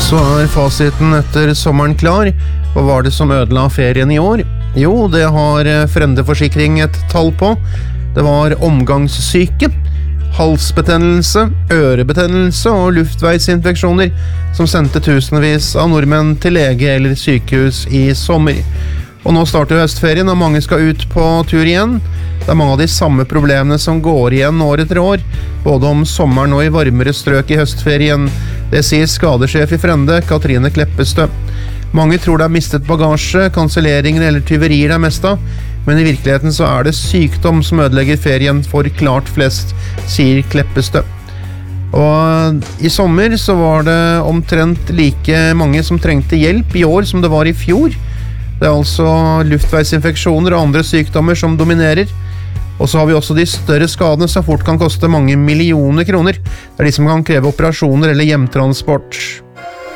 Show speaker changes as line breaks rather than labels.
Så fasiten etter sommeren klar. Hva var det som ødela ferien i år? Jo, det har Frendeforsikring et tall på. Det var omgangssyke, halsbetennelse, ørebetennelse og luftveisinfeksjoner som sendte tusenvis av nordmenn til lege eller sykehus i sommer. Og nå starter høstferien, og mange skal ut på tur igjen. Det er mange av de samme problemene som går igjen år etter år, både om sommeren og i varmere strøk i høstferien. Det sier skadesjef i Frende, Katrine Kleppestø. Mange tror det er mistet bagasje, kanselleringer eller tyverier det er mest av, men i virkeligheten så er det sykdom som ødelegger ferien for klart flest, sier Kleppestø. Og i sommer så var det omtrent like mange som trengte hjelp i år som det var i fjor. Det er altså luftveisinfeksjoner og andre sykdommer som dominerer. Og så har vi også de større skadene som fort kan koste mange millioner kroner. Det er de som kan kreve operasjoner eller hjemtransport.